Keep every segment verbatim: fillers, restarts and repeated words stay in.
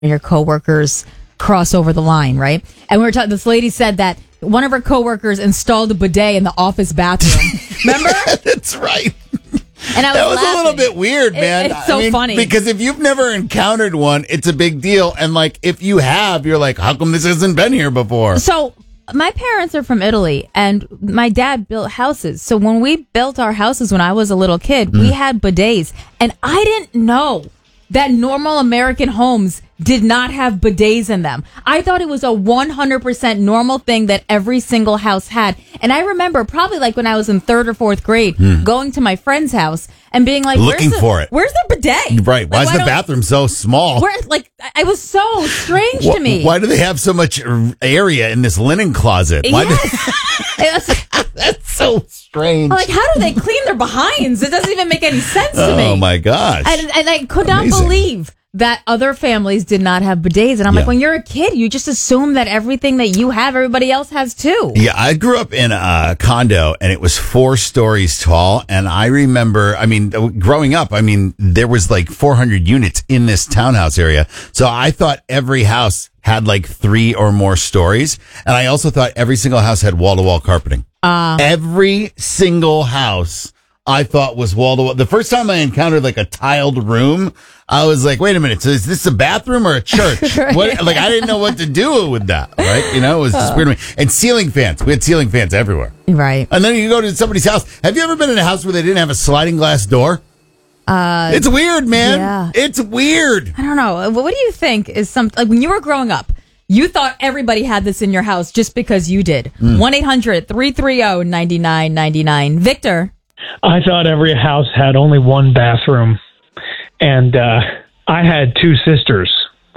your coworkers cross over the line, right? And we were talking, this lady said that one of her coworkers installed a bidet in the office bathroom. Remember? That's right. And I was that was laughing. a little bit weird, man. It, it's so I mean, funny. Because if you've never encountered one, it's a big deal. And like, if you have, you're like, how come this hasn't been here before? So my parents are from Italy, and my dad built houses. So when we built our houses when I was a little kid, mm. we had bidets. And I didn't know that normal American homes did not have bidets in them. I thought it was a one hundred percent normal thing that every single house had. And I remember probably like when I was in third or fourth grade, mm. going to my friend's house and being like, looking the, for it. Where's the bidet? Right. Why like, is why the bathroom so small? Where, like, it was so strange why, to me. Why do they have so much area in this linen closet? Why yes. do- That's so strange. Like, how do they clean their behinds? It doesn't even make any sense to oh, me. Oh, my gosh. And, and I could Amazing. not believe that other families did not have bidets. And I'm yeah. like, when you're a kid, you just assume that everything that you have, everybody else has too. Yeah, I grew up in a condo and it was four stories tall. And I remember, I mean, growing up, I mean, there was like four hundred units in this townhouse area. So I thought every house had like three or more stories. And I also thought every single house had wall-to-wall carpeting. Uh, every single house I thought was wall to wall. The first time I encountered like a tiled room, I was like, wait a minute. So is this a bathroom or a church? Right. What, like, I didn't know what to do with that. Right. You know, it was just weird to me. And ceiling fans. We had ceiling fans everywhere. Right. And then you go to somebody's house. Have you ever been in a house where they didn't have a sliding glass door? Uh, it's weird, man. Yeah. It's weird. I don't know. What do you think is some, like when you were growing up, you thought everybody had this in your house just because you did. one eight hundred three three zero nine nine nine nine. Victor. I thought every house had only one bathroom, and uh, I had two sisters.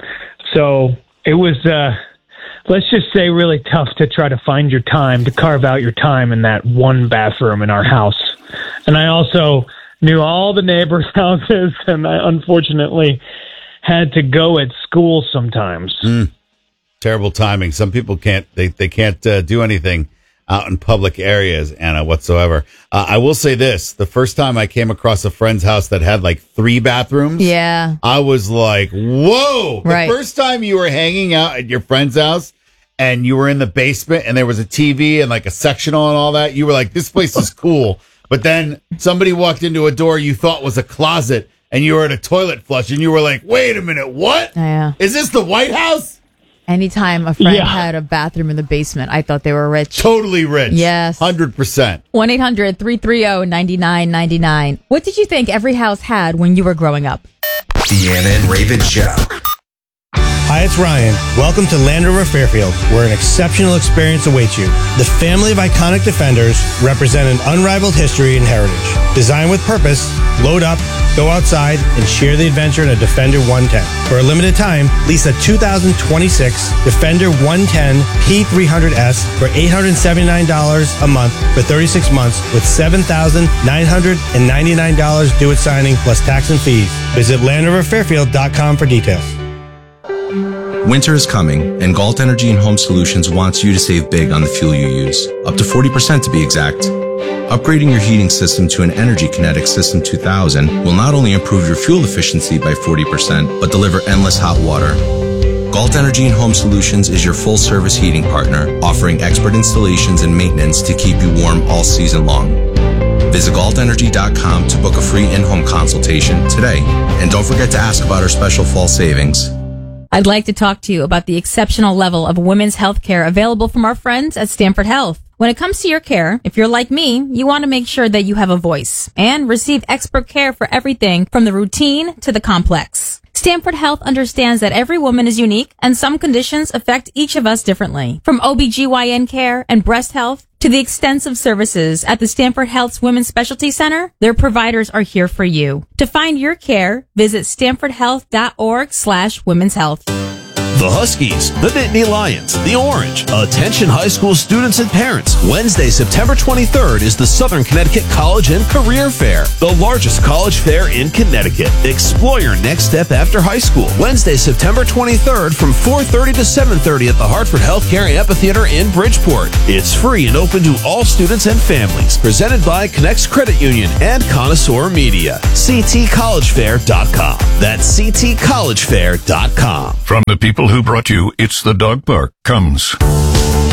So it was, uh, let's just say, really tough to try to find your time, to carve out your time in that one bathroom in our house. And I also knew all the neighbors' houses, and I unfortunately had to go at school sometimes. Mm. Terrible timing. Some people can't, they, they can't uh, do anything out in public areas, Anna, whatsoever. Uh, I will say this. The first time I came across a friend's house that had like three bathrooms, yeah, I was like, whoa. Right. The first time you were hanging out at your friend's house and you were in the basement and there was a T V and like a sectional and all that, you were like, this place is cool. But then somebody walked into a door you thought was a closet and you were at a toilet flush and you were like, wait a minute, what? Yeah. Is this the White House? Anytime a friend yeah. had a bathroom in the basement, I thought they were rich. Totally rich. Yes. one hundred percent. one eight hundred three three zero nine nine nine nine. What did you think every house had when you were growing up? Deanna and Raven Show. Hi, it's Ryan. Welcome to Land Rover Fairfield, where an exceptional experience awaits you. The family of iconic Defenders represent an unrivaled history and heritage. Designed with purpose, load up, go outside, and share the adventure in a Defender one ten. For a limited time, lease a two thousand twenty-six Defender one ten P three hundred S for eight hundred seventy-nine dollars a month for thirty-six months with seven thousand nine hundred ninety-nine dollars due at signing plus tax and fees. Visit land rover fairfield dot com for details. Winter is coming, and Galt Energy and Home Solutions wants you to save big on the fuel you use, up to forty percent to be exact. Upgrading your heating system to an Energy Kinetic System two thousand will not only improve your fuel efficiency by forty percent, but deliver endless hot water. Galt Energy and Home Solutions is your full-service heating partner, offering expert installations and maintenance to keep you warm all season long. Visit galt energy dot com to book a free in-home consultation today, and don't forget to ask about our special fall savings. I'd like to talk to you about the exceptional level of women's health care available from our friends at Stanford Health. When it comes to your care, if you're like me, you want to make sure that you have a voice and receive expert care for everything from the routine to the complex. Stanford Health understands that every woman is unique and some conditions affect each of us differently. From O B G Y N care and breast health to the extensive services at the Stanford Health's Women's Specialty Center, their providers are here for you. To find your care, visit stanford health dot org slash women's health. the Huskies, the Nittany Lions, the Orange. Attention high school students and parents. Wednesday, September twenty-third is the Southern Connecticut College and Career Fair, the largest college fair in Connecticut. Explore your next step after high school. Wednesday, September twenty-third from four thirty to seven thirty at the Hartford Healthcare Amphitheater in Bridgeport. It's free and open to all students and families. Presented by Connects Credit Union and Connoisseur Media. C T college fair dot com. That's C T college fair dot com. From the people who brought you It's the Dog Park comes